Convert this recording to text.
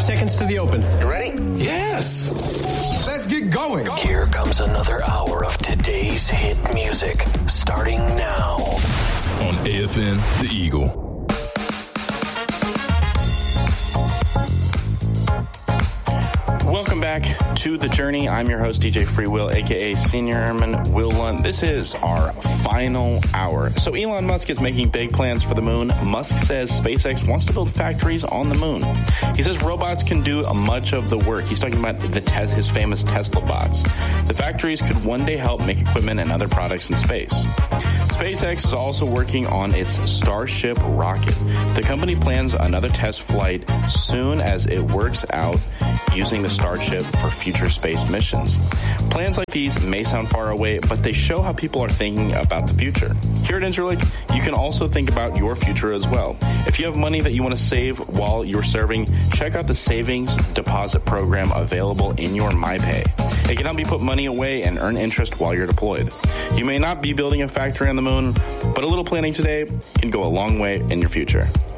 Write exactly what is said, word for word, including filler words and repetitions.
seconds to the open. You ready? Yes. Let's get going. Here comes another hour of today's hit music, starting now. On A F N, The Eagle. Welcome back to The Journey. I'm your host, D J Freewill, a k a. Senior Airman Will Lund. This is our final hour. So Elon Musk is making big plans for the moon. Musk says SpaceX wants to build factories on the moon. He says robots can do much of the work. He's talking about the te- his famous Tesla bots. The factories could one day help make equipment and other products in space. SpaceX is also working on its Starship rocket. The company plans another test flight soon as it works out using the Starship for future space missions. Plans like these may sound far away, but they show how people are thinking about the future. Here at Interlink, you can also think about your future as well. If you have money that you want to save while you're serving, check out the savings deposit program available in your MyPay. It can help you put money away and earn interest while you're deployed. You may not be building a factory on the moon, but a little planning today can go a long way in your future.